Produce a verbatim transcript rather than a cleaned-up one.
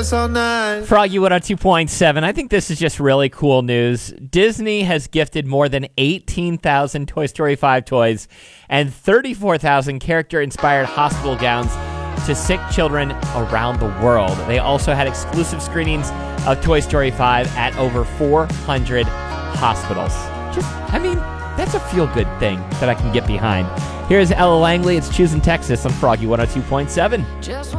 dance all night. Froggy one oh two point seven. I think this is just really cool news. Disney has gifted more than eighteen thousand Toy Story five toys and thirty-four thousand character-inspired hospital gowns to sick children around the world. They also had exclusive screenings of Toy Story five at over four hundred hospitals. Just, I mean, that's a feel-good thing that I can get behind. Here's Ella Langley. It's Choosing Texas on Froggy one oh two point seven. Just